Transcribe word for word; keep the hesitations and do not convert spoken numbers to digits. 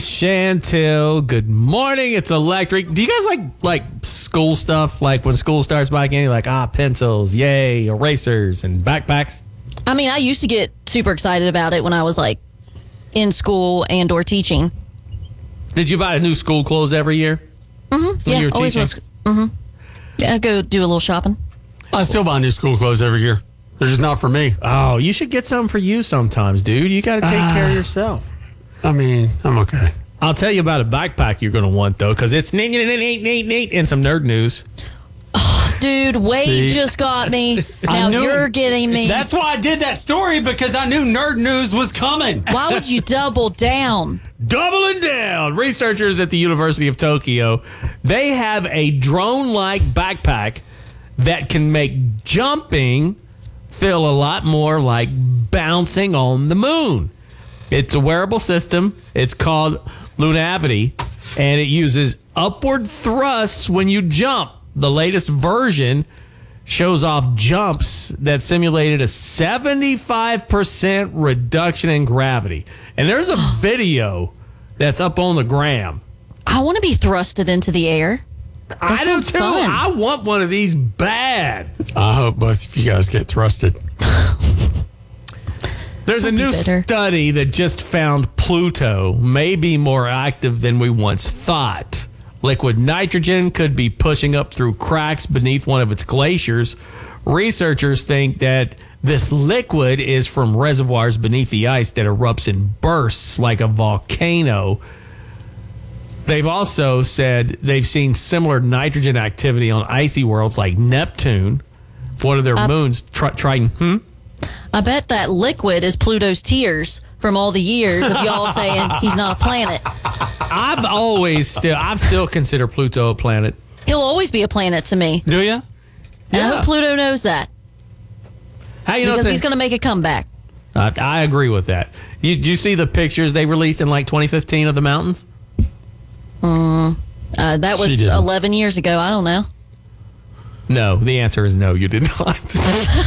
Chantel, good morning. It's electric. Do you guys like like school stuff? Like when school starts back again, you're like, ah, pencils, yay, erasers, and backpacks? I mean, I used to get super excited about it when I was like in school and or teaching. Did you buy new school clothes every year? Mm-hmm. When Yeah, you were always teaching? was. Mm-hmm. Yeah, I go do a little shopping. I still buy new school clothes every year. They're just not for me. Oh, you should get something for you sometimes, dude. You got to take Ah. care of yourself. I mean, I'm okay. I'll tell you about a backpack you're going to want, though, because it's neat, neat, neat, neat, neat, and some nerd news. Dude, Wade See? just got me. I Now knew- you're getting me. That's why I did that story, because I knew nerd news was coming. Why would you double down? Doubling down. Researchers at the University of Tokyo, they have a drone-like backpack that can make jumping feel a lot more like bouncing on the moon. It's a wearable system. It's called Lunavity, and it uses upward thrusts when you jump. The latest version shows off jumps that simulated a seventy-five percent reduction in gravity. And there's a video that's up on the gram. I want to be thrusted into the air. I do sounds too. fun. I want one of these bad. I hope both of you guys get thrusted. There's a Don't be new bitter. study that just found Pluto may be more active than we once thought. Liquid nitrogen could be pushing up through cracks beneath one of its glaciers. Researchers think that this liquid is from reservoirs beneath the ice that erupts in bursts like a volcano. They've also said they've seen similar nitrogen activity on icy worlds like Neptune, one of their Uh, moons, Tri- Triton. Hmm? I bet that liquid is Pluto's tears from all the years of y'all saying he's not a planet. I've always still, I've still considered Pluto a planet. He'll always be a planet to me. Do you? And Yeah. I hope Pluto knows that. How you know? Because that- he's going to make a comeback. I, I agree with that. You, did you see the pictures they released in like twenty fifteen of the mountains? Uh, that She was didn't. eleven years ago. I don't know. No, the answer is no, you did not.